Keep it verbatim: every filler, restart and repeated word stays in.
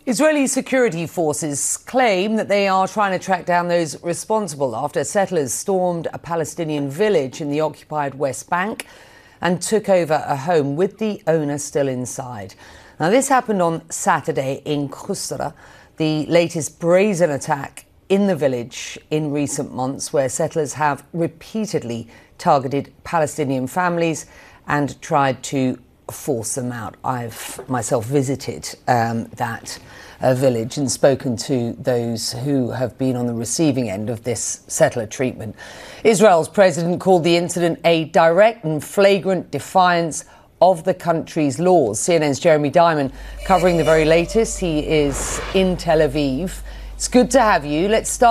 Israeli security forces claim that they are trying to track down those responsible after settlers stormed a Palestinian village in the occupied West Bank and took over a home with the owner still inside. Now, this happened on Saturday in Qusra, the latest brazen attack in the village in recent months, where settlers have repeatedly targeted Palestinian families and tried to force them out. I've myself visited um, that uh, village and spoken to those who have been on the receiving end of this settler treatment. Israel's president called the incident a direct and flagrant defiance of the country's laws. C N N's Jeremy Diamond covering the very latest. He is in Tel Aviv. It's good to have you. Let's start